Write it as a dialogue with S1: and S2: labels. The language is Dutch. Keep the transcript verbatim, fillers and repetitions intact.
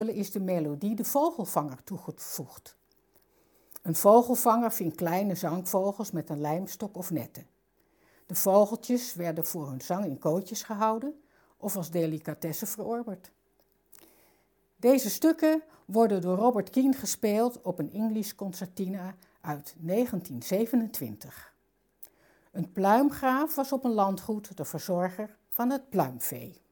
S1: is de melodie de vogelvanger toegevoegd. Een vogelvanger ving kleine zangvogels met een lijmstok of netten. De vogeltjes werden voor hun zang in kootjes gehouden of als delicatesse verorberd. Deze stukken worden door Robert Keane gespeeld op een English concertina uit negentien zevenentwintig. Een pluimgraaf was op een landgoed de verzorger van het pluimvee.